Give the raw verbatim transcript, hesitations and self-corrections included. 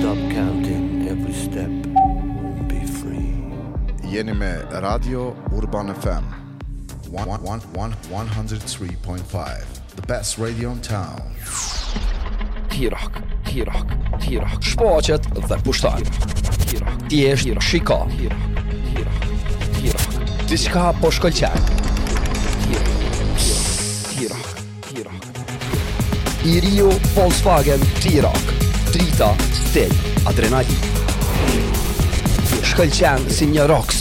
stop counting every step, be free. Jeni me Radio Urban F M one oh three point five, the best radio in town. Hírek, hírek, hírek. Sportjet dhe pushtar. Thjesht shiko. Diçka po shkëlqen. I Rio Volkswagen T-Roc. Drita, stil, adrenalin. Shkëlqen si një rock